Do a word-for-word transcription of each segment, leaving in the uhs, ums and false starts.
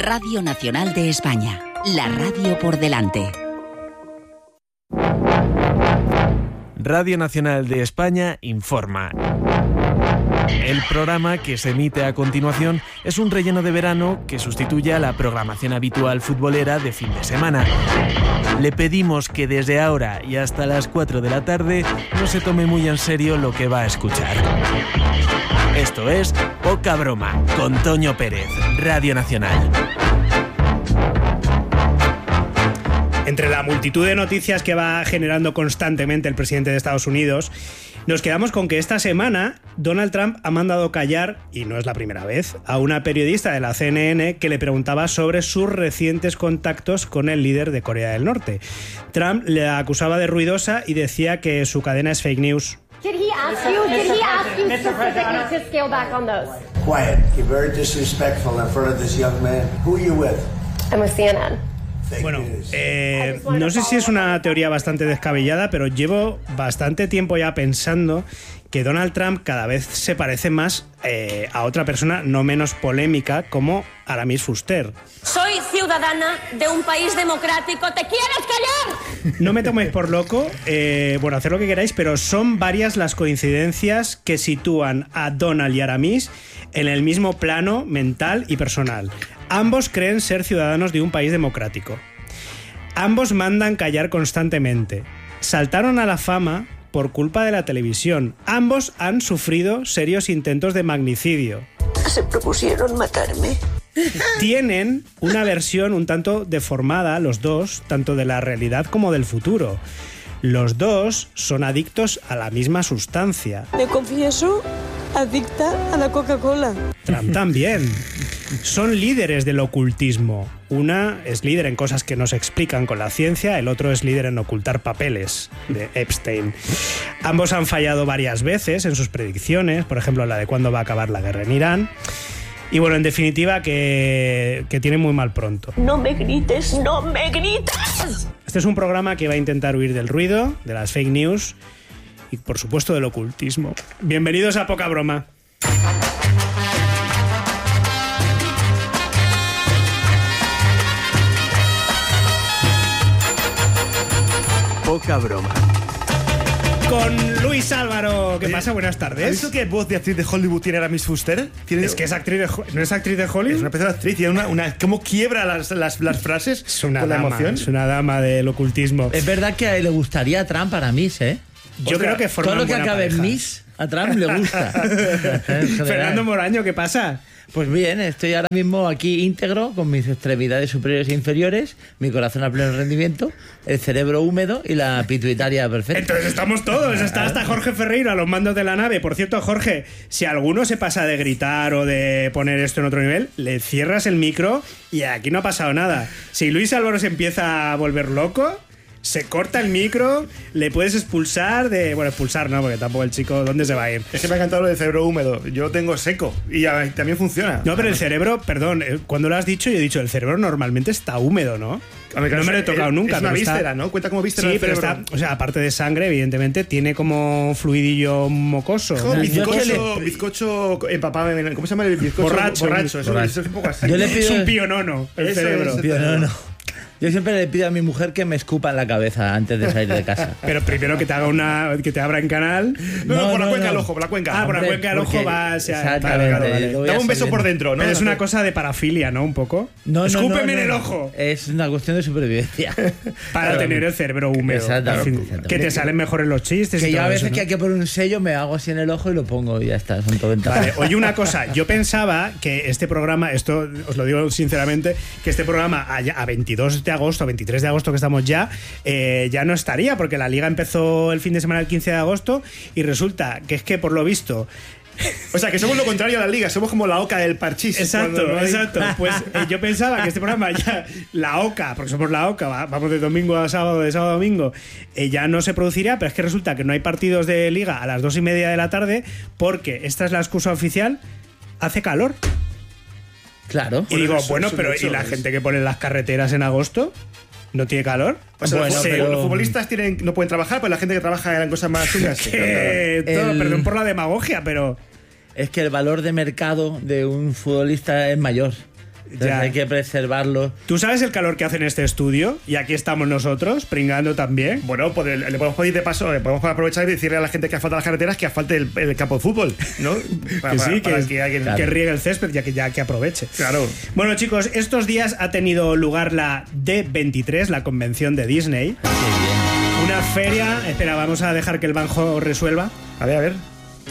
Radio Nacional de España, la radio por delante. Radio Nacional de España informa. El programa que se emite a continuación es un relleno de verano que sustituye a la programación habitual futbolera de fin de semana. Le pedimos que desde ahora y hasta las cuatro de la tarde no se tome muy en serio lo que va a escuchar. Esto es Poca Broma, con Toño Pérez, Radio Nacional. Entre la multitud de noticias que va generando constantemente el presidente de Estados Unidos, nos quedamos con que esta semana Donald Trump ha mandado callar, y no es la primera vez, a una periodista de la C N N que le preguntaba sobre sus recientes contactos con el líder de Corea del Norte. Trump le acusaba de ruidosa y decía que su cadena es fake news. Did he ask you? Did he ask you specifically to scale back on those? Quiet. You're very disrespectful in front of this young man. Who are you with? I'm with C N N. Bueno, eh, no sé si es una teoría bastante descabellada, pero llevo bastante tiempo ya pensando que Donald Trump cada vez se parece más eh, a otra persona no menos polémica como Aramis Fuster. Soy ciudadana de un país democrático. ¿Te quieres callar? No me toméis por loco, eh, bueno, haced lo que queráis, pero son varias las coincidencias que sitúan a Donald y Aramis en el mismo plano mental y personal. Ambos creen ser ciudadanos de un país democrático. Ambos mandan callar constantemente. Saltaron a la fama por culpa de la televisión. Ambos han sufrido serios intentos de magnicidio. Se propusieron matarme. Tienen una versión un tanto deformada, los dos, tanto de la realidad como del futuro. Los dos son adictos a la misma sustancia. Me confieso adicta a la Coca-Cola. Trump también. Son líderes del ocultismo. Una es líder en cosas que no se explican con la ciencia, el otro es líder en ocultar papeles de Epstein. Ambos han fallado varias veces en sus predicciones, por ejemplo la de cuándo va a acabar la guerra en Irán. Y bueno, en definitiva, que, que tienen muy mal pronto. No me grites, no me grites. Este es un programa que va a intentar huir del ruido, de las fake news y, por supuesto, del ocultismo. Bienvenidos a Poca Broma. Poca Broma. Con Luis Álvaro. ¿Qué Oye, pasa? Buenas tardes. ¿Has visto qué voz de actriz de Hollywood tiene Aramis Fuster? ¿Tiene... Es que es actriz de, ¿no es actriz de Hollywood? Es una pedazo de actriz. Tiene una, una, ¿Cómo quiebra las, las, las frases es una con dama, la emoción? Es una dama del ocultismo. Es verdad que a él le gustaría a Trump para Miss, ¿eh? Yo Otra, creo que forman todo lo que buena acabe en pareja. Miss a Trump le gusta. Fernando Moraño, ¿qué pasa? Pues bien, estoy ahora mismo aquí íntegro con mis extremidades superiores e inferiores, mi corazón a pleno rendimiento, el cerebro húmedo y la pituitaria perfecta. Entonces estamos todos, está hasta Jorge Ferreiro a los mandos de la nave. Por cierto, Jorge, si alguno se pasa de gritar o de poner esto en otro nivel, le cierras el micro y aquí no ha pasado nada. Si Luis Álvaro se empieza a volver loco, se corta el micro, le puedes expulsar de... Bueno, expulsar no, porque tampoco el chico... ¿Dónde se va a ir? Es que me ha encantado lo del cerebro húmedo. Yo lo tengo seco y también funciona. No, pero el cerebro, perdón, cuando lo has dicho, yo he dicho, el cerebro normalmente está húmedo, ¿no? A ver, no me lo he tocado es, nunca. Es una pero víscera, está... ¿no? Cuenta como víscera. Sí, del pero cerebro. está... O sea, aparte de sangre, evidentemente, tiene como fluidillo mocoso. Como bizcocho, le... bizcocho empapado en... ¿Cómo se llama el bizcocho? Borracho. Borracho, eso, Borracho. eso es un poco así. Yo le pido... Es un pionono, el Eso cerebro. es, Pionono. Yo siempre le pido a mi mujer que me escupa en la cabeza antes de salir de casa. Pero primero que te haga una... que te abra en canal. No, no, No, por la no, cuenca no. del ojo, por la cuenca. Ah, por la Hombre, cuenca del ojo porque- va... O sea, exactamente, vale, vale, vale. lo voy Dame un beso absorbiendo. por dentro, ¿no? Pero es una cosa de parafilia, ¿no? Un poco. No, no, Escúpeme no, en no, el no. ojo. Es una cuestión de supervivencia. Para Claro. tener el cerebro húmedo. Exactamente, En fin, exactamente. que te salen mejores los chistes Que y yo todo a veces eso, ¿no? que hay que poner un sello me hago así en el ojo y lo pongo y ya está, son todo ventajas. Vale, oye, una cosa, yo pensaba que este programa, esto os lo digo sinceramente, que este programa a, a veintidós de agosto, veintitrés de agosto que estamos ya, eh, ya no estaría, porque la liga empezó el fin de semana el quince de agosto y resulta que es que por lo visto... O sea, que somos lo contrario a la liga, somos como la oca del parchís. Exacto, no hay... exacto. Pues eh, yo pensaba que este programa ya, la oca, porque somos la oca, va, vamos de domingo a sábado, de sábado a domingo, eh, ya no se produciría, pero es que resulta que no hay partidos de liga a las dos y media de la tarde porque esta es la excusa oficial, hace calor. Claro. Y digo, eso- bueno, eso pero de hecho ¿y la es- gente que pone en las carreteras en agosto? ¿No tiene calor? O sea, Bueno, los, pero- los futbolistas tienen, no pueden trabajar, pero la gente que trabaja en cosas más chungas. sí, claro, Que todo, El- perdón por la demagogia, pero... Es que el valor de mercado de un futbolista es mayor. Entonces Ya. hay que preservarlos. ¿Tú sabes el calor que hace en este estudio? Y aquí estamos nosotros, pringando también. Bueno, pues le le podemos pedir de paso, le podemos aprovechar y decirle a la gente que asfalta las carreteras que asfalte el, el campo de fútbol, ¿no? Para, Que sí, para- para que, alguien- que riegue el césped, ya que, ya que aproveche. Claro. Bueno, chicos, estos días ha tenido lugar la D veintitrés, la convención de Disney. Qué bien. Una feria. Espera, vamos a dejar que el Banjo resuelva. A ver, a ver.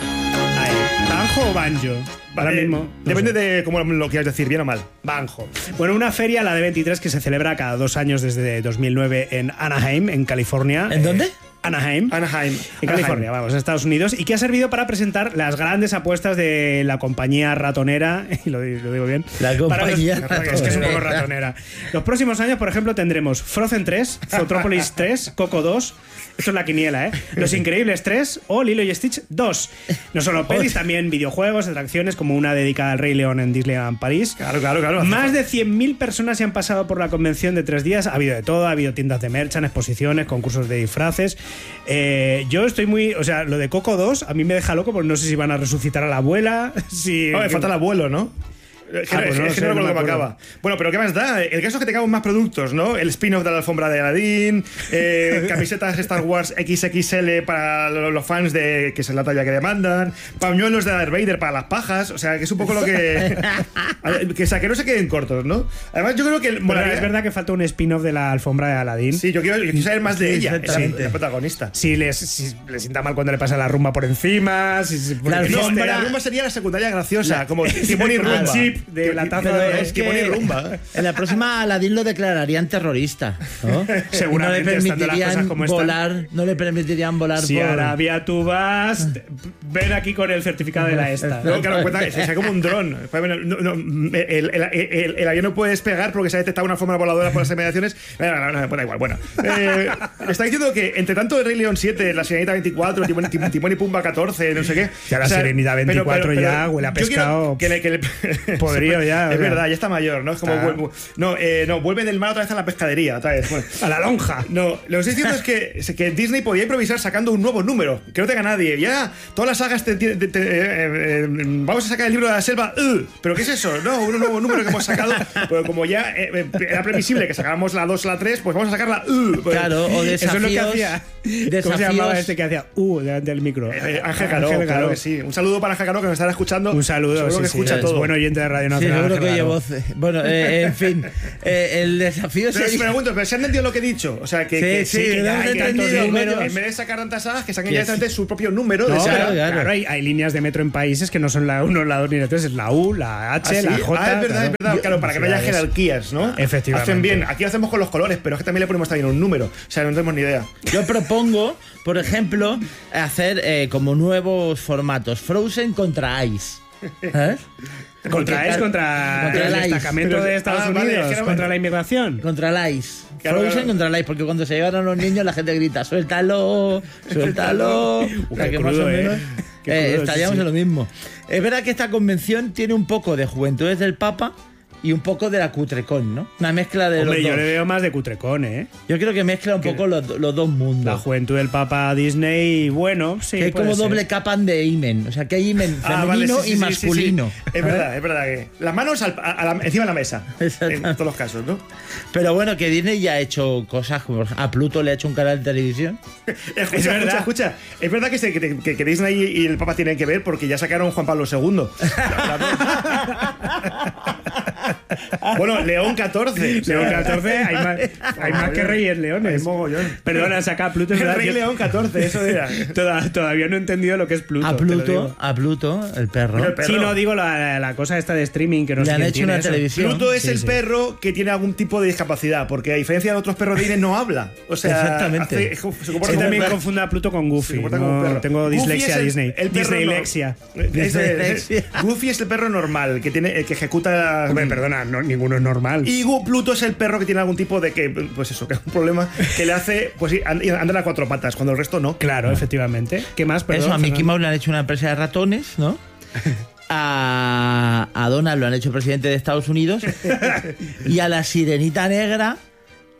Ahí. ¿Banjo o banjo? Ahora Vale, mismo. no Depende sé. de cómo lo quieras decir, bien o mal. Banjo. Bueno, una feria, la D veintitrés, que se celebra cada dos años desde dos mil nueve en Anaheim, en California. ¿En dónde? Anaheim. Anaheim. En California, vamos, en Estados Unidos, y que ha servido para presentar las grandes apuestas de la compañía ratonera, y lo, di- lo digo bien. La para los- compañía es que es un poco ratonera. ratonera. Los próximos años, por ejemplo, tendremos Frozen tres, Zootropolis tres, Coco dos, esto es la quiniela, ¿eh? Los Increíbles tres o Lilo y Stitch dos. No solo pelis, también videojuegos, atracciones, como una dedicada al Rey León en Disneyland París. Claro, claro, claro. Más de cien mil personas se han pasado por la convención de tres días. Ha habido de todo, ha habido tiendas de merchan, exposiciones, concursos de disfraces. Eh, yo estoy muy... O sea, lo de Coco dos a mí me deja loco porque no sé si van a resucitar a la abuela, si... No, me falta el abuelo, ¿no? Es que, Ah, pues no lo es que sé, no no recuerdo me cómo acuerdo. acaba. Bueno, pero ¿qué más da? El caso es que tengamos más productos, ¿no? El spin-off de la alfombra de Aladdin, eh, camisetas Star Wars equis equis ele para lo- los fans de que es la talla que demandan, pañuelos de Darth Vader para las pajas, o sea, que es un poco lo que... que, o sea, que no se queden cortos, ¿no? Además, yo creo que... Bueno, molaría- es verdad que falta un spin-off de la alfombra de Aladdin. Sí, yo quiero, yo quiero saber más de Sí, ella, exactamente. sí, la protagonista. Si les, si les sienta mal cuando le pasa la rumba por encima, si se La No, alfombra- la rumba sería la secundaria graciosa, como Timón y Rumba. el chip de la taza Pero de... es Timón y que Rumba. en la próxima Aladdin lo declararían terrorista, ¿no? Seguramente, no le estando las cosas permitirían como están. volar, no le permitirían volar Si por... a Arabia tú vas, ven aquí con el certificado de la esta. No, claro, cuenta, se sea como un dron. Bueno, no, no, el, el- el- el avión no puede despegar porque se ha detectado una alfombra voladora por las inmediaciones. No, no, no, pues da igual. Bueno, eh, está diciendo que entre tanto el Rey León siete, la Sirenita veinticuatro, Timón, Tim- Timón y Pumba catorce, no sé qué. Ya la Sirenita veinticuatro ya huele a yo quiero pescado Que le, que le- podrido ya, Es o sea. verdad, ya está mayor, ¿no? Es como Está. vuelve, no, eh, no, vuelve del mar otra vez a la pescadería, otra vez. Bueno. A la lonja. No, lo que estoy diciendo es que, es que Disney podía improvisar sacando un nuevo número, que no tenga nadie. Ya, todas las sagas te, te- te- te- eh, eh, vamos a sacar el libro de la selva. ¡Ugh! ¿Pero qué es eso? No, un nuevo número que hemos sacado. Pero como ya eh, eh, era previsible que sacáramos la dos o la tres, pues vamos a sacarla. ¡Ugh! Pues, Claro, o Eso es lo que desafíos... hacía. ¿Cómo se desafíos- llamaba este que hacía uh delante del micro? eh, Ángel Garó, claro Garó. que sí. Un saludo para Ángel Garó que nos estará escuchando. Un saludo, Seguro sí, que sí, escucha es todo. buen oyente de Radio Sí, Nacional. seguro que Ángel oye Garó. voces. Bueno, eh, en fin, eh, el desafío Pero sería... me pregunto, ¿pero se han entendido lo que he dicho? O sea, que, Sí, que, sí, que lo ya hemos hay tantos entendido, números, coño. en vez de sacar tantas sagas, que saquen Que directamente su propio número de No, saga. claro, claro, claro. hay, hay líneas de metro en países que no son la uno, la dos ni la tres, es la U, la H, ¿Ah, sí? la J. Ah, es verdad, claro. es verdad. Claro, para que no haya Ciudades. jerarquías, ¿no? Efectivamente. Hacen bien. Aquí lo hacemos con los colores, pero es que también le ponemos también un número. O sea, no tenemos ni idea. Yo propongo, por ejemplo, hacer eh, como nuevos formatos. Frozen contra Ice. ¿Eh? Contra Porque es tal- contra, contra el el ICE. destacamento Pero- de Estados ah, vale, Unidos, es que no- contra la inmigración. Contra el Ice. Claro, Frozen claro. contra el Ice, porque cuando se llevan a los niños la gente grita, suéltalo, suéltalo. O sea, Qué que más crudo, o ¿eh? menos Qué eh, crudo, sí, estaríamos sí. en lo mismo. Es verdad que esta convención tiene un poco de Juventudes del Papa y un poco de la Cutrecon, ¿no? Una mezcla de Hombre, los yo dos. le veo más de cutrecón, ¿eh? Yo creo que mezcla un poco los, los dos mundos. La juventud del Papa Disney, bueno, sí. que hay puede como ser. doble capan de imen. O sea, que hay imen Ah, femenino vale, sí, sí, y sí, masculino. sí, sí. Es verdad, es verdad que. Las manos al- a- a la- encima de la mesa. Exactamente. En todos los casos, ¿no? Pero bueno, que Disney ya ha hecho cosas como a Pluto le ha hecho un canal de televisión. Escucha, Es verdad. escucha, escucha. Es verdad que, se- que, que- que Disney y el Papa tienen que ver porque ya sacaron Juan Pablo segundo. Bueno, León catorce. León catorce, hay más, hay más que Reyes Leones. Hay mogollón. Perdona, saca Pluto. es El verdad Rey que- León catorce, eso era. Toda- todavía no he entendido lo que es Pluto. A te lo Pluto, digo. a Pluto, el perro. El perro. Sí, no, digo la, la cosa esta de streaming que no Le sé han quién hecho tiene una eso. televisión. Pluto es Sí, el sí. perro que tiene algún tipo de discapacidad, porque a diferencia de otros perros de Disney no habla. O sea, Exactamente. hace- se comporta Sí, como un también perro. confundo a Pluto con Se Goofy. comporta como un No, perro. tengo Goofy dislexia es el- Disney. el perro Dislexia. no- Ese- ese- Dislexia. Goofy es el perro normal, que tiene, eh, que ejecuta. Hombre, perdona, no, ninguno es normal. Y Gu- Pluto es el perro que tiene algún tipo de que, pues eso, que es un problema que le hace, pues sí, and- andar a cuatro patas, cuando el resto no. Claro, efectivamente. ¿Qué más? Perdón, Eso, a Mickey Fernando? Mouse le han hecho una empresa de ratones, ¿no? A, a Donald lo han hecho presidente de Estados Unidos. Y a la Sirenita Negra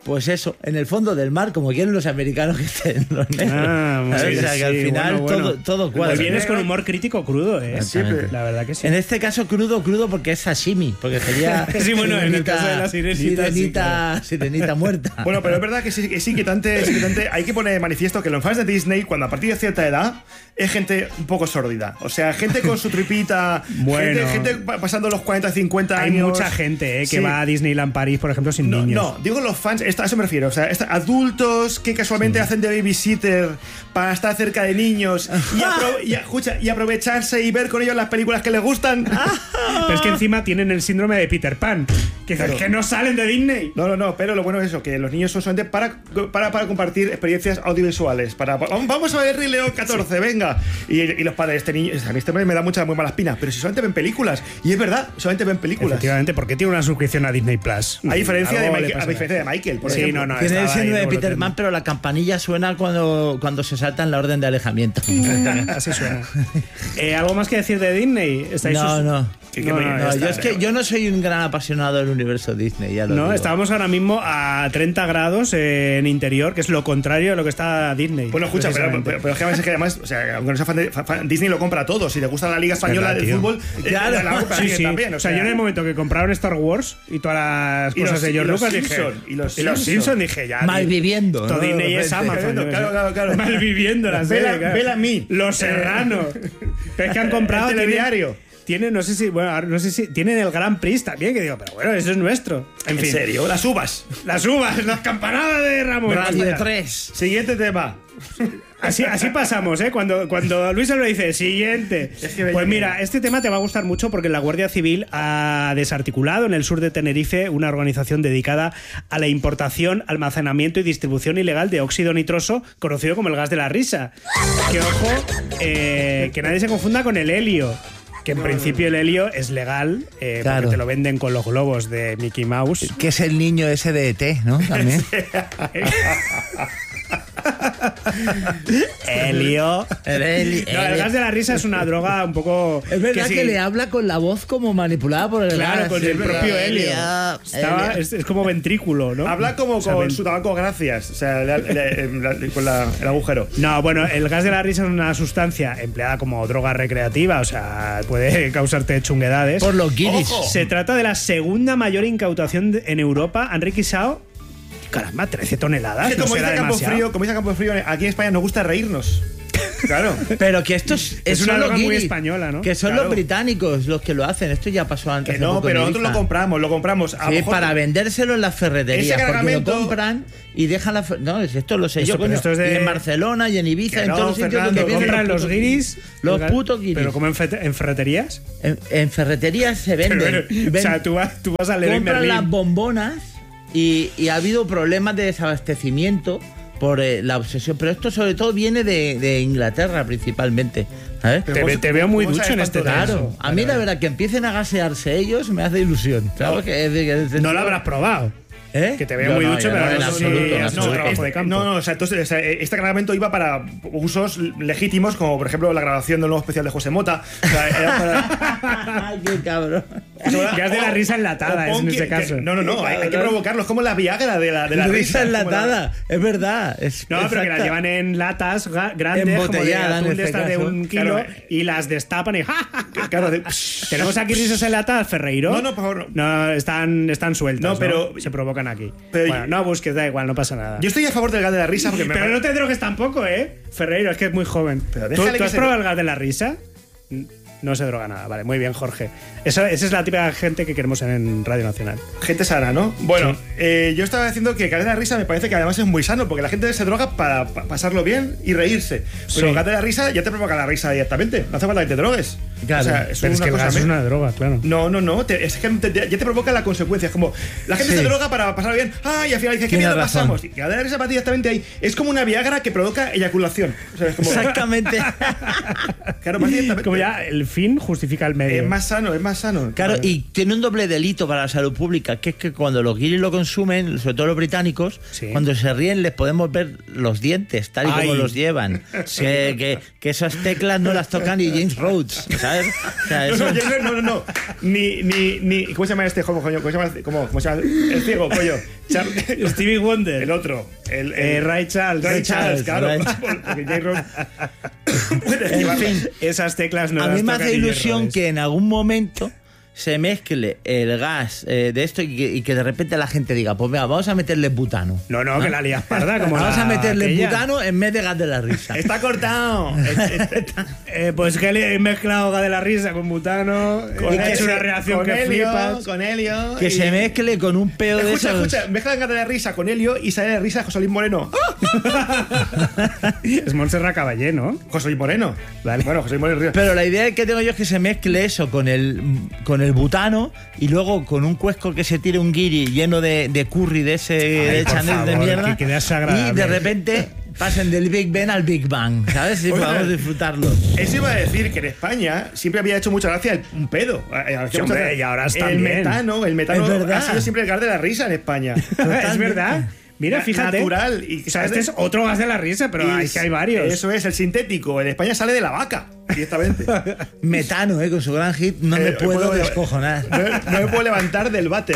pues eso, en el fondo del mar, como quieren los americanos que estén los negros. Ah, ¿Sabes? sí, o sea, que al sí, final bueno, bueno. todo, todo cuadra. Pues vienes con humor crítico crudo, ¿eh? Exactamente. La verdad que sí. En este caso crudo, crudo porque es sashimi, porque sería Sí, bueno, en el caso de la sirenita, sí, sirenita, claro. sirenita muerta. Bueno, pero es verdad que sí, que es inquietante, es inquietante. Hay que poner de manifiesto que los fans de Disney, cuando a partir de cierta edad, es gente un poco sórdida. O sea, gente con su tripita, Bueno. gente, gente pa- pasando los cuarenta, cincuenta Hay años. mucha gente, ¿eh? Que Sí. va a Disneyland París, por ejemplo, sin No, niños. no, digo los fans, esta- a eso me refiero. O sea, esta- adultos que casualmente hacen de babysitter para estar cerca de niños y, apro- y, escucha, y aprovecharse y ver con ellos las películas que les gustan. Pero es que encima tienen el síndrome de Peter Pan. Que, Claro. que no salen de Disney. No, no, no, pero lo bueno es eso, que los niños son solamente para, para, para compartir experiencias audiovisuales. Para, vamos a ver Rey León catorce, venga. Y, y los padres, este niño, a mí este me da muchas muy malas pinas, pero si solamente ven películas. Y es verdad, solamente ven películas. Efectivamente, ¿por qué tiene una suscripción a Disney Plus? A diferencia, de Algo le Michael, pasa a diferencia de Michael, por Sí, ejemplo. no, no, Tiene el estaba ahí, síndrome de no lo Peter tengo. Pan, pero la campanilla suena cuando, cuando se salta en la orden de alejamiento. Así suena. Eh, ¿Algo más que decir de Disney? ¿Estáis No, sus- no. Que- No, que me- no, No, ya yo está. es que yo no soy un gran apasionado del universo Disney, ya lo No, digo. estábamos ahora mismo a treinta grados en interior, que es lo contrario a lo que está Disney. Bueno, escucha, pero, precisamente. pero, pero es que además, es que además, o sea, aunque no sea fan de, fan- Disney lo compra todo. Si te gusta la Liga Española verdad, del tío. fútbol, eh, Claro, la compra sí, Disney sí. también. O sea, yo en el momento que compraron Star Wars y todas las Y cosas los- de y George los Lucas, dije. Simpson, y los y los Simpson. Simpson, dije ya. Malviviendo, Todo ¿no? Disney De es repente. Amazon. yo qué Claro, sé. claro, claro. Malviviendo la serie. Vela- claro. vela a mí. Los Serranos. Pero es que han comprado. El tienen- telediario. Tienen, no sé si, bueno, ahora no sé si tienen el Grand Prix también, que digo, pero bueno, eso es nuestro. En, En fin, serio, las uvas. las uvas, las campanadas de Ramón. Radio Basta ya. tres. Siguiente tema. Así, así pasamos, ¿eh? Cuando, cuando Luis Alba dice siguiente. Es que me- Pues mira, este tema te va a gustar mucho porque la Guardia Civil ha desarticulado en el sur de Tenerife una organización dedicada a la importación, almacenamiento y distribución ilegal de óxido nitroso, conocido como el gas de la risa. Que ojo, eh, que nadie se confunda con el helio. Que en principio el helio es legal, eh, Claro. porque te lo venden con los globos de Mickey Mouse. Que es el niño ese de E T, ¿no? También. Helio. El heli- No, el el- gas de la risa es una droga un poco. Es verdad que, sí- le habla con la voz como manipulada por el Claro, gas. con el Sí, propio helio. Estaba- helio. es, es como ventrículo, ¿no? Habla como O sea, con ven- su tabaco, gracias. O sea, la- la- la- con la- el agujero. No, bueno, el gas de la risa es una sustancia empleada como droga recreativa, o sea, puede causarte chunguedades. Por los guiris. Ojo. Se trata de la segunda mayor incautación de- en Europa. Han requisado, caramba, trece toneladas. Es que ¿no como será dice Campo demasiado? Frío, como dice Campo Frío, aquí en España nos gusta reírnos. Claro. Pero que esto es, Es son una los droga muy guiris, española, ¿no? Que son Claro. los británicos los que lo hacen. Esto ya pasó antes. Que hace no, poco pero en nosotros lo Ibiza. compramos, lo compramos. A lo Sí, mejor- para vendérselo en las ferreterías. Ese Porque lo cargamento- compran y dejan la. fer- No, esto lo sé Esto- yo, pero coño. esto es de- Y en Barcelona y en Ibiza, Que en no, todos los sitios Fernando, donde Que vienen compran los putos guiris. Los el gas- putos guiris. Pero como en, fete- en ferreterías. En, en ferreterías se Pero, venden. o ven- sea, tú vas, tú vas a Leroy compran las Merlin. bombonas y, y ha habido problemas de desabastecimiento por eh, la obsesión. Pero esto sobre todo viene de, de Inglaterra principalmente. ¿sabes? Te, ve- te veo muy ¿Cómo ducho sabes en este tanto de tema. Claro, a mí la verdad que empiecen a gasearse ellos me hace ilusión. ¿sabes? Que es de- que es de- No lo habrás probado. ¿Eh? Que te veo Yo muy no, ducho, yo pero no, no en sé si absoluto, en es absoluto. un trabajo de campo. No, no, o sea, entonces, o sea, este cargamento iba para usos legítimos, como por ejemplo la grabación del nuevo especial de José Mota. O sea, era para. Ay, qué cabrón. Gas de la risa enlatada, o es en Ponky, ese que- caso. No, no, no, hay, hay que provocarlo. Es como la Viagra de la, de la La risa. risa es como la- enlatada, es verdad. Es No, pero que exacta. las llevan en latas ga- grandes, como de Embotellada, en atún de este estas de caso. un kilo, Claro. y las destapan y ¡ja, ja, ja! Claro, de- ¿Tenemos aquí risas enlatadas, Ferreiro? No, no, por favor, No, están, están sueltas, No, ¿no? pero- Se provocan aquí. pero- bueno, no busques, da igual, no pasa nada. Yo estoy a favor del gas de la risa porque me Pero pare- no te drogues tampoco, ¿eh? Ferreiro, es que es muy joven. Pero ¿Tú, déjale tú que has se- probado el gas de la risa? No se droga nada. Vale, muy bien, Jorge. Eso, esa es la típica gente que queremos en Radio Nacional. Gente sana, ¿no? Bueno, eh, yo estaba diciendo que el gas de la risa me parece que además es muy sano, porque la gente se droga para pa- pasarlo bien y reírse. Pero Sí. el gas de la risa ya te provoca la risa directamente. No hace falta que te drogues. Claro. O sea, es Pero es una que el cosa gas es me- una droga, claro. No, no, no. te- es que te- ya te provoca la consecuencia. Es como la gente Sí. se droga para pasar bien. Ah, y al final dice, ¿qué Tienes miedo razón. pasamos? Y el gas de la risa para ti directamente ahí. Es como una Viagra que provoca eyaculación. O sea, es como. Exactamente. Claro, más directamente. Como ya el fin justifica el medio. Es más sano, es más sano. Claro, y tiene un doble delito para la salud pública, que es que cuando los guiris lo consumen, sobre todo los británicos, Sí. cuando se ríen les podemos ver los dientes, tal y Ay. como los llevan. Que, que, que esas teclas no las tocan ni James Rhodes, ¿sabes? ¿sabes? O sea, No, eso... no, yo no, no, no. Ni, ni, ni. ¿Cómo se llama este joven, coño? ¿Cómo se llama? ¿Cómo, cómo se llama? El ciego, coño. Char... Stevie Wonder. El otro. El, el... Eh, Ray Charles. Ray Charles, claro. Ray Porque J-Rock. En fin, esas teclas no a las mí me toca hace ni ilusión Hierro, que en algún momento se mezcle el gas eh, de esto y que, y que de repente la gente diga, pues venga, vamos a meterle butano. No, no, que la lías parda. Como vamos la a meterle aquella. butano en vez de gas de la risa. Está cortado. Eh, pues que le he mezclado gas de la risa con butano. Con y que ha ese- hecho una reacción con que helio, flipas. Con helio. Que y- se mezcle con un peo de Escucha, esos. escucha, mezcla el de la risa con helio y sale de risa José Luis Moreno. ¡Ah! Es Montserrat Caballé, ¿no? José Luis Moreno. Vale. Bueno, José Luis Moreno Ríos. Pero la idea que tengo yo es que se mezcle eso con el, con el butano y luego con un cuesco que se tire un guiri lleno de, de curry de ese de por Chanel de favor, mierda. que quede desagradable. Y de repente pasen del Big Ben al Big Bang, ¿sabes? Y Oye, podamos disfrutarlo. Eso iba a decir que en España siempre había hecho mucha gracia el, un pedo. Eh, hacía Sí, mucha hombre, gracia. y ahora está El bien. metano, el metano Es verdad. ha sido siempre el gas de la risa en España. Es verdad. Mira, Na- fíjate. natural. Y, O sea, este es otro gas de la risa, pero y es que hay varios. Eso es, el sintético. En España sale de la vaca, directamente. Metano, ¿eh? Con su gran hit, no me Eh, puedo puedo- descojonar. No, no me puedo levantar del váter.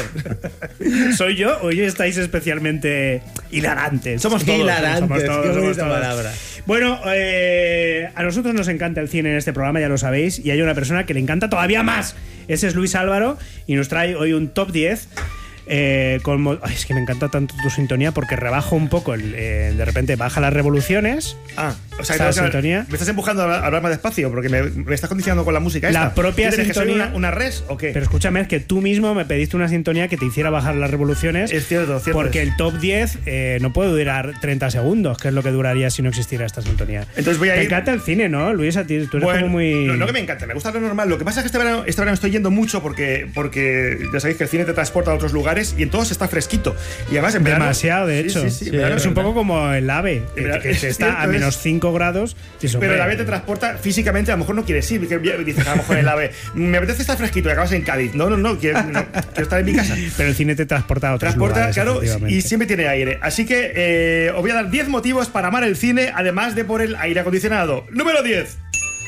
¿Soy yo? Hoy estáis especialmente hilarantes. Somos todos. Hilarantes, Somos todos, qué somos bonita todos. palabra. Bueno, eh, a nosotros nos encanta el cine en este programa, ya lo sabéis, y hay una persona que le encanta todavía más. Ese es Luis Álvaro y nos trae hoy un top diez. Eh, con mo- Ay, es que me encanta tanto tu sintonía porque rebajo un poco, el, eh, de repente baja las revoluciones. Ah, o sea, ¿Esa que tengo que- sintonía? me estás empujando a hablar, a hablar más despacio porque me, me estás condicionando con la música esta. La propia ¿Qué tienes, que soy sintonía- una, una res o qué? Pero escúchame, es que tú mismo me pediste una sintonía que te hiciera bajar las revoluciones. Es cierto, cierto Porque es. el top diez eh, no puede durar treinta segundos, que es lo que duraría si no existiera esta sintonía. Entonces voy a Te ir- encanta el cine, ¿no, Luis? A ti, tú eres Bueno, como muy... no, no que me encante, me gusta lo normal. Lo que pasa es que este verano, este verano estoy yendo mucho porque, porque ya sabéis que el cine te transporta a otros lugares y en todos está fresquito. Y además en verano. Demasiado, de Sí, hecho. sí, sí, en Sí, verano es un verdad. poco como el ave, que, verdad, que es está cierto, a es- menos cinco grados. Dices, Pero el hombre, ave te transporta físicamente, a lo mejor no quieres ir. que Dices, a lo mejor el ave, me apetece estar fresquito y acabas en Cádiz. No, no, no, quiero, no, quiero estar en mi casa. Pero el cine te transporta a otros Transporta, lugares, claro, efectivamente. y siempre tiene aire. Así que eh, os voy a dar diez motivos para amar el cine, además de por el aire acondicionado. Número diez.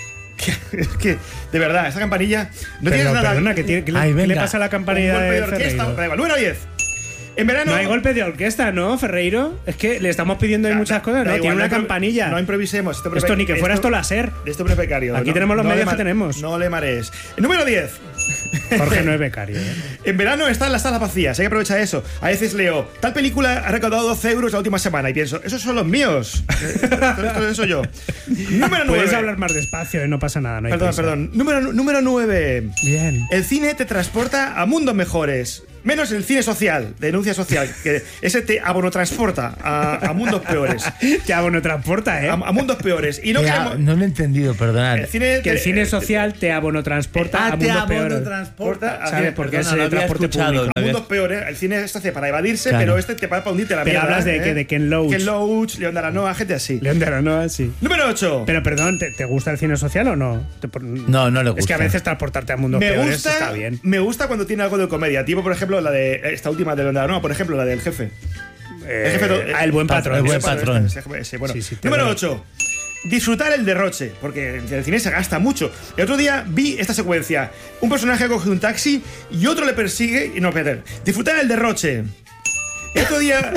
Es que, de verdad, esa campanilla. No Pero, tienes nada. perdona, ¿qué, tiene- qué le- Ay, qué le venga. pasa a la un campanilla golpe de de orquesta. Ferreiro? Da igual. Número diez. En verano. No hay golpe de orquesta, ¿no, Ferreiro? Es que le estamos pidiendo ahí Da- muchas cosas, da ¿no? igual, Tiene una no impro- campanilla. No improvisemos. Esto, Esto ni que fuera esto láser. Esto es becario. Aquí no- tenemos los no medios le que ma- tenemos. No le marees. Número diez. Jorge no es becario. ¿eh? En verano están las salas vacías, hay que aprovechar eso. A veces leo, tal película ha recaudado doce euros la última semana y pienso, esos son los míos. Esto soy yo. Número nueve. Puedes hablar más despacio, ¿eh? No pasa nada. No hay Perdón, prisa. perdón. Número, número nueve. Bien. El cine te transporta a mundos mejores. Menos el cine social, denuncia social, que ese te abonotransporta a, a mundos peores. Te abono transporta, ¿eh? A, a mundos peores. Y no Ya, queremos- no lo he entendido, perdonad. el cine Que el te- cine eh, social te abono transporta Ah, a te mundos peores. abonotransporta. ¿Sabes? Porque Perdona, es no el había transporte escuchado, público. no A había- mundos peores. El cine se hace para evadirse, Claro. pero este te para para hundirte la Pero mierda. hablas de ¿eh? que- de Ken Loach. Ken Loach, León de Aranoa, gente así. León de Aranoa, sí. Número ocho. Pero perdón, ¿te, te gusta el cine social o no? Te por- No, no le gusta. Es que a veces transportarte a mundos Me peores gusta, está bien. me gusta cuando tiene algo de comedia. Tipo, por ejemplo, la de esta última de León de Aranoa, por ejemplo, la del jefe. Eh, El jefe do- ah, el buen patrón. el buen Ese patrón. ese jefe, ese, bueno. Sí, sí, te Número doy. ocho. Disfrutar el derroche, porque en el cine se gasta mucho. El otro día vi esta secuencia. Un personaje coge un taxi y otro le persigue y no, perder. Disfrutar el derroche. El otro día...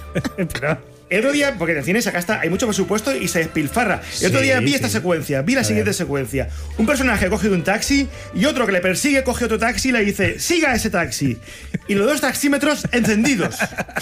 Pero- El otro día, porque en el cine se gasta, hay mucho presupuesto y se despilfarra. El otro Sí, día vi sí. esta secuencia, vi la siguiente secuencia. Un personaje coge un taxi y otro que le persigue coge otro taxi y le dice, siga ese taxi. Y los dos taxímetros encendidos.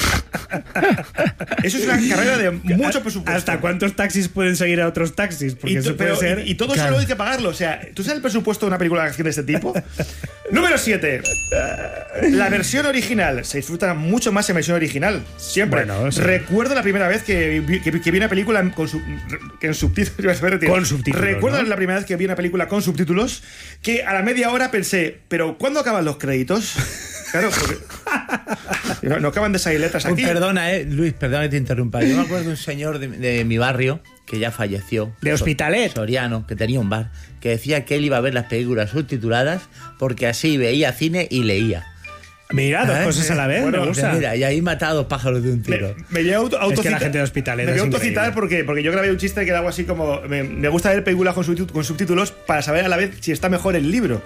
Eso es una carrera de mucho presupuesto. ¿Hasta cuántos taxis pueden seguir a otros taxis? Porque Y, eso to- puede pero- ser... y- y todo Claro. solo hay que pagarlo. O sea, ¿tú sabes el presupuesto de una película de acción de este tipo? Número siete. La versión original. Se disfruta mucho más en versión original. Siempre. Bueno, sí. Recuerdo la primera vez que vi, que, vi- que vi una película en- con, su- que en subtítulos. Con subtítulos, Recuerdo ¿no? la primera vez que vi una película con subtítulos que a la media hora pensé, ¿pero cuándo acaban los créditos? Claro, porque no, no acaban de salir letras Uy, aquí. perdona, eh, Luis, perdona que te interrumpa. Yo me acuerdo de un señor de, de mi barrio que ya falleció. ¿De Hospitalet? Soriano, que tenía un bar, que decía que él iba a ver las películas subtituladas porque así veía cine y leía. Mira, dos ¿Eh? cosas a la vez, Bueno, me gusta. Mira, y ahí mata a dos pájaros de un tiro. Me, me voy a auto, Es que la autocitar- gente de Hospitalet Me voy a es autocitar increíble. porque, porque yo grabé un chiste que era algo así como me, me gusta ver películas con, subtit- con subtítulos para saber a la vez si está mejor el libro.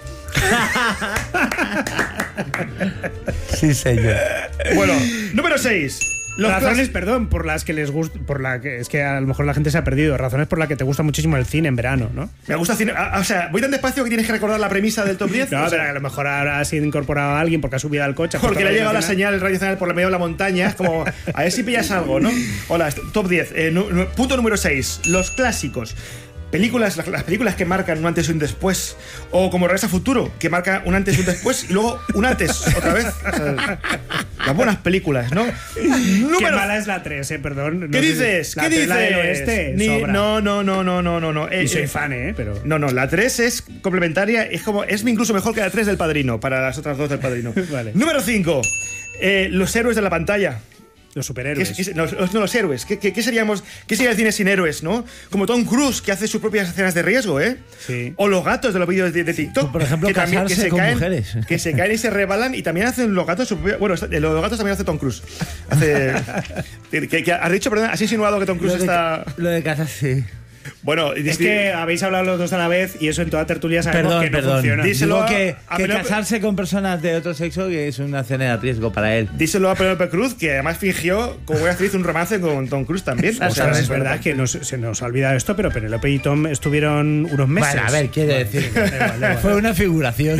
Sí, señor. Bueno, número seis. Los Razones, clas- perdón, por las que les gusta, por la que es que a lo mejor la gente se ha perdido. Razones por las que te gusta muchísimo el cine en verano, ¿no? Me gusta cine. ah, O sea, voy tan despacio que tienes que recordar la premisa del top diez. No, o sea, pero a lo mejor ahora ha sido incorporado a alguien porque ha subido al coche. ha puesto porque le ha Radio llegado la Nacional. señal radionacional por la medio de la montaña. Es como, a ver si pillas algo, ¿no? Hola, est- top diez. Eh, nu- nu- punto número seis. Los clásicos. Películas, las, las películas que marcan un antes y un después. O como Regreso a Futuro, que marca un antes y un después y luego un antes otra vez. O sea, las buenas películas, ¿no? Qué Número. mala es la tres, eh, perdón. No ¿Qué sé- dices? la ¿Qué tres, dices? La del oeste, Ni- sobra. no, no, no, no, no, no, no. Eh, Y soy eh, fan, eh, pero... No, no, la tres es complementaria, es como es incluso mejor que la tres del Padrino, para las otras dos del Padrino. Vale. Número cinco. Los héroes de la pantalla. Los ¿Qué, superhéroes. qué- no, los, no, los héroes. ¿Qué, qué, qué seríamos? ¿Qué sería el cine sin héroes, no? Como Tom Cruise, que hace sus propias escenas de riesgo, ¿eh? Sí. O los gatos de los vídeos de, de TikTok. Por ejemplo, que también que casarse se con caen, mujeres. que se caen y se rebalan y también hacen los gatos su propia- bueno, los gatos también hace Tom Cruise. Hace que, que- que has dicho, perdón, has insinuado que Tom Cruise Lo de, está lo de casarse. bueno, Es que habéis hablado los dos a la vez y eso en toda tertulia sabemos Perdón, que no perdón. funciona. Díselo Digo a- que, a que Penélope- casarse con personas de otro sexo que es una escena de riesgo para él. díselo a Penélope Cruz, que además fingió como buena actriz un romance con Tom Cruise también. O sea, es verdad que nos- se nos ha olvidado esto, pero Penélope y Tom estuvieron unos meses. Bueno, a ver, quiere decir. Da igual, da igual. Fue una figuración.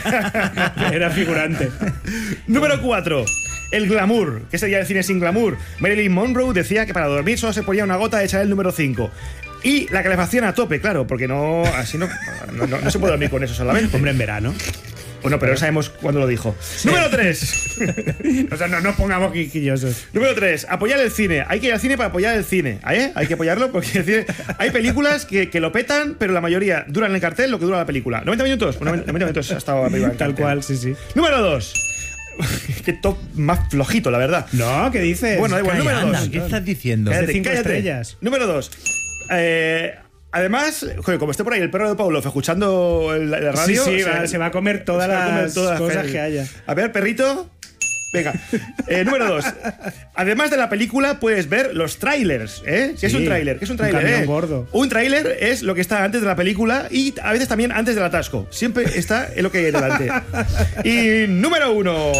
Era figurante. Número cuatro. El glamour. ¿Qué sería el cine sin glamour? Marilyn Monroe decía que para dormir solo se ponía una gota de Chanel número cinco. Y la calefacción a tope, claro, porque no así no, no, no- no se puede dormir con eso solamente. Hombre, en verano. Bueno, pero no sabemos cuándo lo dijo. Número tres. O sea, no nos pongamos quisquillosos. Número tres. Apoyar el cine. Hay que ir al cine para apoyar el cine. ¿Eh? Hay que apoyarlo porque el cine- hay películas que, que lo petan, pero la mayoría duran en el cartel lo que dura la película. ¿noventa minutos? Bueno, noventa minutos ha estado arriba en el Tal cartel. cual, sí, sí. Número dos. Qué top más flojito, la verdad. No, ¿qué dices? Bueno, da igual. Calla, Número anda, dos. ¿qué estás diciendo? de cinco estrellas. Número dos. Eh, además, joder, como esté por ahí el perro de Pavlov escuchando el- la radio. Sí, sí, o sea, va- se va a comer todas se va a comer las todas cosas el- que haya. A ver, perrito. Venga. Eh, número dos. Además de la película, puedes ver los trailers. ¿Eh? ¿Qué es Sí, un trailer? ¿Qué es un un trailer? camión eh? gordo. Un trailer es lo que está antes de la película y a veces también antes del atasco. Siempre está en lo que hay delante. Y número uno.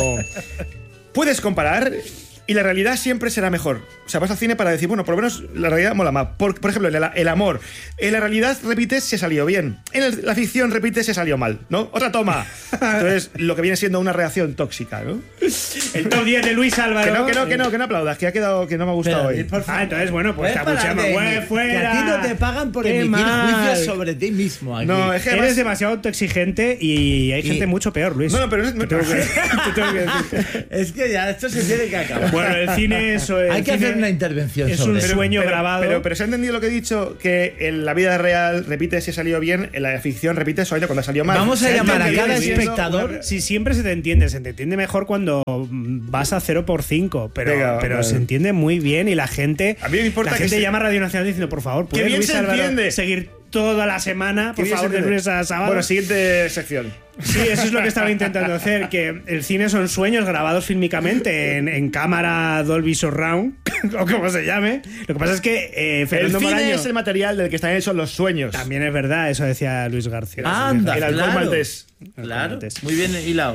Puedes comparar y la realidad siempre será mejor. O sea, vas al cine para decir, bueno, por lo menos la realidad mola más. Por, por ejemplo, el, el amor. En la realidad repites si salió bien. En el- la ficción repites si salió mal, ¿no? Otra toma. Entonces, lo que viene siendo una reacción tóxica, ¿no? El top diez de Luis Álvaro. Que no, que no, que no, que no aplaudas, que ha quedado, que no me ha gustado Pero, hoy. por favor. Ah, entonces, bueno, pues te Puedes parar abucheamos. de- Fue- fuera. Que a ti no te pagan por Qué emitir mal. juicios sobre ti mismo. Aquí. No, es que Eres además- demasiado autoexigente y hay Y- gente mucho peor, Luis. No, no, pero es- Te tengo que, te tengo que decir. Es que ya esto se tiene que acabar. Bueno, el cine es. el Hay que cine hacer una intervención Es sobre un eso. sueño pero, grabado. Pero, pero se ha entendido lo que he dicho, que en la vida real repite si ha salido bien, en la ficción repite solamente cuando ha salido mal. Vamos a Se ha llamar a entendido cada que viene siendo espectador. una- Si siempre se te entiende, se te entiende mejor cuando mm, vas a cero por cinco, pero, Venga, pero vale. se entiende muy bien y la gente, A mí me importa la que gente se- llama a Radio Nacional diciendo, por favor, ¿puede bien Luis se Álvaro entiende. seguir toda la semana, Qué por bien favor, se de entiende. lunes a sábado? Bueno, siguiente sección. Sí, eso es lo que estaba intentando hacer, que el cine son sueños grabados fílmicamente en, en cámara Dolby Surround, o como se llame. Lo que pasa es que eh, El Fernando cine Moraño... es el material del que están hechos los sueños. También es verdad, eso decía Luis García. Anda, El alcohol claro. maltés. Claro, Antes. muy bien hilado.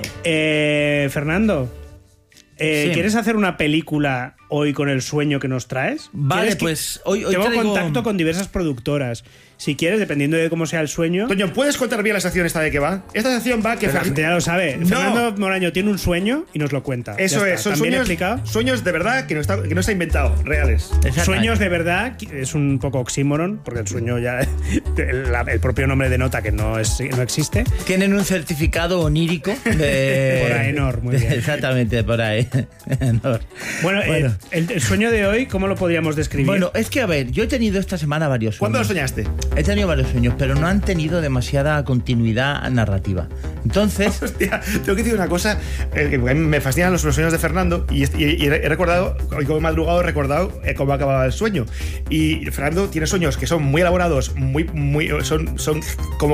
Eh, Fernando, eh, Sí. ¿quieres hacer una película hoy con el sueño que nos traes? Vale, ¿Quieres que- pues hoy, hoy Tengo traigo- contacto con diversas productoras. Si quieres, dependiendo de cómo sea el sueño. Toño, ¿puedes contar bien la sección esta de qué va? Esta sección va que Pero la Fer- gente ya lo sabe. No. Fernando Moraño tiene un sueño y nos lo cuenta. Eso Ya es, está. son ¿También sueños, explicado? sueños de verdad que no está, que no está inventado, reales. Exactamente. Sueños de verdad es un poco oxímoron, porque el sueño ya. El, la- el propio nombre denota que no, es, no existe. Tienen un certificado onírico de... Por Aenor, muy bien. Exactamente, por ahí. Aenor. Bueno, eh, Bueno. el, el sueño de hoy, ¿cómo lo podríamos describir? Bueno, es que a ver, yo he tenido esta semana varios sueños. ¿Cuándo lo soñaste? He tenido varios sueños, pero no han tenido demasiada continuidad narrativa. Entonces, Hostia, tengo que decir una cosa, eh, que a mí me fascinan los, los sueños de Fernando y, y- y he recordado, hoy como he madrugado, he recordado eh, cómo acababa el sueño. Y Fernando tiene sueños que son muy elaborados, muy, muy, son, son como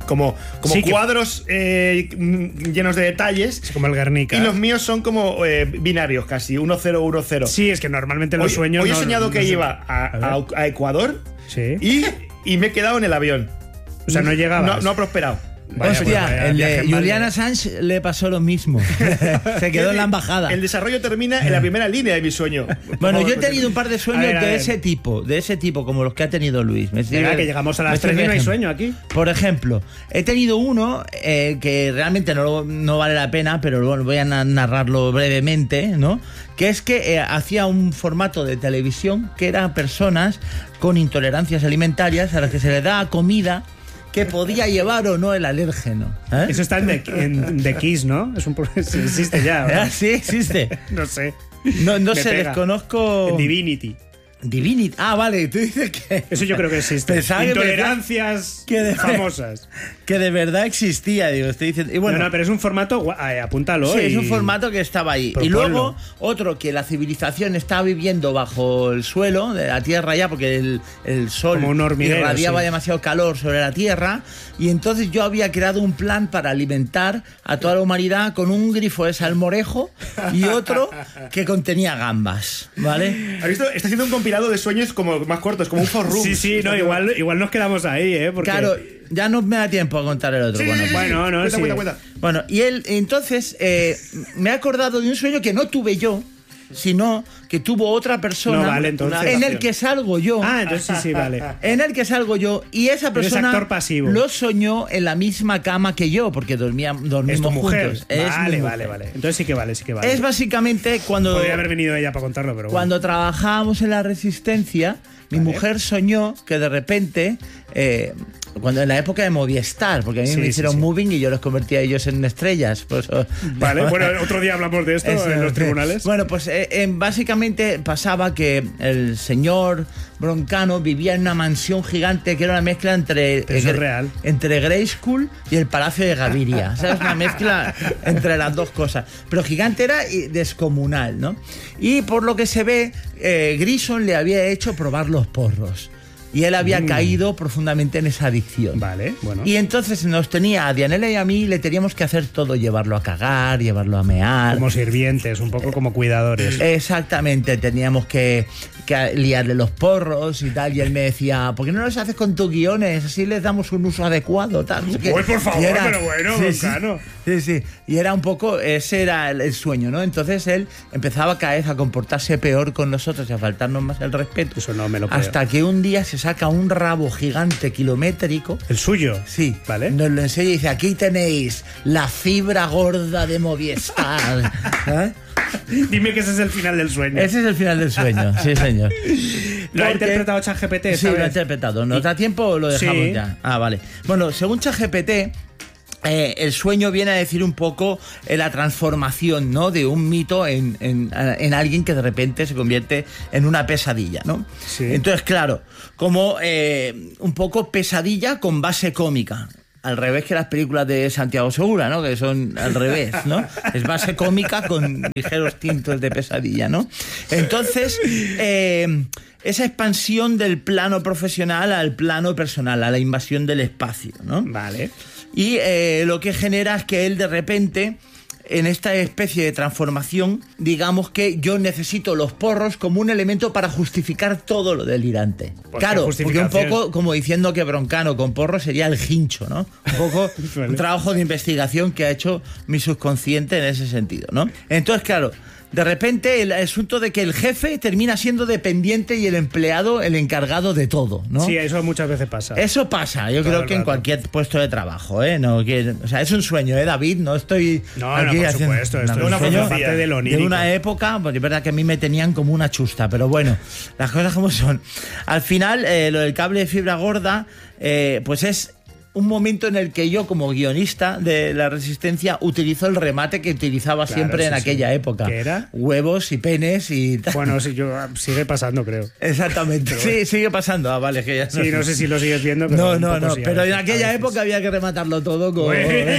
como, como Sí, que- cuadros eh, llenos de detalles. Es como el Guernica. Y los míos son como eh, binarios casi, uno cero uno cero. Sí, es que normalmente los Hoy, sueños. hoy he no- soñado no que se- iba a, A ver. a- a Ecuador Sí. y, y me he quedado en el avión. O sea, no llegabas. No, no ha prosperado. Vaya, Hostia, pues, vaya el de viaje en Julian balde. Assange le pasó lo mismo. Se quedó en la embajada. El desarrollo termina en la primera línea de mi sueño. Bueno, yo he Por favor, tenido un par de sueños A ver, a de ver. ese tipo, de ese tipo, como los que ha tenido Luis. Me Venga, sirve- que llegamos a me las tres sirve y no hay ejemplo. sueño aquí. Por ejemplo, he tenido uno eh, que realmente no, no vale la pena, pero bueno, voy a na- narrarlo brevemente, ¿no? Que es que eh, hacía un formato de televisión que eran personas con intolerancias alimentarias a las que se les da comida que podía llevar o no el alérgeno. ¿eh? Eso está en The, en The Kiss, ¿no? Es un pro- sí, existe ya. ¿no? Ah, sí, existe. No sé. No, no Me sé, pega. desconozco. En Divinity. Divinity. Ah, vale, tú dices que. Eso yo creo que existe. Pensaba que Intolerancias que de- famosas. Que de verdad existía, digo, estoy diciendo. Y bueno, no, no, pero es un formato. gua- eh, apúntalo. sí, es y- un formato que estaba ahí. Y Proponlo. luego, otro que la civilización estaba viviendo bajo el suelo de la Tierra ya, porque el, el sol Como un hormiguero, irradiaba sí. demasiado calor sobre la Tierra. Y entonces yo había creado un plan para alimentar a toda la humanidad con un grifo de salmorejo y otro que contenía gambas, ¿vale? ¿Has visto? Está haciendo un compilado de sueños como más cortos, como un forum. Sí, sí, no, igual, igual nos quedamos ahí, ¿eh? Porque... Claro, ya no me da tiempo a contar el otro. Sí, bueno, sí, sí, pues- sí. bueno, no, Cuenta, sí. cuenta, cuenta. Bueno, y él, entonces, eh, me he acordado de un sueño que no tuve yo, sino que tuvo otra persona No, vale, entonces. en el que salgo yo. Ah, entonces sí, sí, vale. En el que salgo yo y esa Eres persona actor pasivo. lo soñó en la misma cama que yo, porque dormía, dormimos Es tu mujer. juntos. Es mi Vale, mujer. vale, vale. Entonces sí que vale, sí que vale. Es básicamente cuando, Podría haber venido ella para contarlo, pero bueno. cuando trabajábamos en la Resistencia, mi Vale. mujer soñó que de repente, eh, cuando en la época de Movistar, porque a mí Sí, me sí, hicieron sí. moving y yo los convertí a ellos en estrellas. Por eso- Vale, bueno, otro día hablamos de esto Eso, en los tribunales. Bueno, pues eh, eh, básicamente pasaba que el señor Broncano vivía en una mansión gigante que era una mezcla entre, Pero eso eh, es real. entre Grayskull y el Palacio de Gaviria. ¿Sabes? Una mezcla entre las dos cosas. Pero gigante era y descomunal, ¿no? Y por lo que se ve, eh, Grison le había hecho probar los porros. Y él había caído profundamente en esa adicción. Mm. Vale, bueno. Y entonces nos tenía a Dianela y a mí, le teníamos que hacer todo, llevarlo a cagar, llevarlo a mear. Como sirvientes, un poco como cuidadores. Exactamente, teníamos que, que liarle los porros y tal, y él me decía, ¿por qué no los haces con tus guiones? Así les damos un uso adecuado, tal. No sé qué. Uy, por favor, Y pero bueno, sí, sí, Broncano. sí, sí, y era un poco, ese era el, el sueño, ¿no? Entonces él empezaba cada vez a comportarse peor con nosotros y a faltarnos más el respeto. Eso no me lo creo. Hasta que un día se saca un rabo gigante kilométrico. ¿El suyo? Sí, Vale. nos lo enseña y dice, aquí tenéis la fibra gorda de Movistar. ¿Eh? Dime que ese es el final del sueño. Ese es el final del sueño, sí señor. ¿Lo ha Porque- interpretado ChatGPT esta Sí, lo ha vez? interpretado. ¿Nos da tiempo o lo dejamos Sí. ya? Ah, vale. Bueno, según ChatGPT, eh, el sueño viene a decir un poco eh, la transformación, ¿no? De un mito en, en, en alguien que de repente se convierte en una pesadilla, ¿no? Sí. Entonces, claro, como eh, un poco pesadilla con base cómica. Al revés que las películas de Santiago Segura, ¿no? Que son al revés, ¿no? Es base cómica con ligeros tintos de pesadilla, ¿no? Entonces, eh, esa expansión del plano profesional al plano personal, a la invasión del espacio, ¿no? Vale. Y eh, lo que genera es que él de repente, en esta especie de transformación, digamos que yo necesito los porros como un elemento para justificar todo lo delirante. Pues Claro, qué porque un justificación. poco como diciendo que Broncano con porros sería el hincho, ¿no? Un poco Vale. un trabajo de investigación que ha hecho mi subconsciente en ese sentido, ¿no? Entonces, claro, de repente el asunto de que el jefe termina siendo dependiente y el empleado el encargado de todo, ¿no? Sí, eso muchas veces pasa. Eso pasa, yo Todo creo el que en rato. cualquier puesto de trabajo, ¿eh? No, que, o sea, es un sueño, ¿eh, David? No estoy. No, aquí no, por haciendo- supuesto. Esto no, es una un sueño forma parte de lo de onírico. una época, porque es verdad que a mí me tenían como una chusta, pero bueno, las cosas como son. Al final, eh, lo del cable de fibra gorda, eh, pues es un momento en el que yo, como guionista de La Resistencia, utilizo el remate que utilizaba Claro, siempre en sí, sí. aquella época. ¿Qué era? Huevos y penes y tal. Bueno, sí, yo, sigue pasando, creo. Exactamente. Sí, sigue pasando. Ah, vale, que ya Sí, no sé si lo sigues viendo, pero No, un no, poco no. sí, a pero en veces, a aquella veces. época había que rematarlo todo con. Bueno,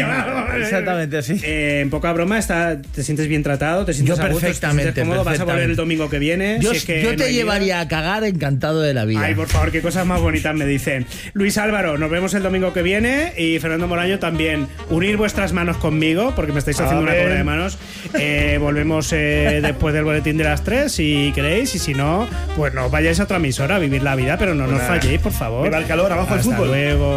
exactamente así. Eh, en poca broma, está, te sientes bien tratado, te sientes Yo a gusto, perfectamente, te sientes cómodo, vas a volver el domingo que viene. Yo, si es que yo no te hay llevaría lío. a cagar encantado de la vida. Ay, por favor, qué cosas más bonitas me dicen. Luis Álvaro, nos vemos el domingo que viene y Fernando Moraño también. Unir vuestras manos conmigo, porque me estáis haciendo Amén. una cobra de manos. Eh, volvemos eh, después del boletín de las tres, si queréis, y si no, pues no vayáis a otra emisora a vivir la vida, pero no nos Pues falléis, por favor. Viva el calor, abajo el Hasta fútbol. luego.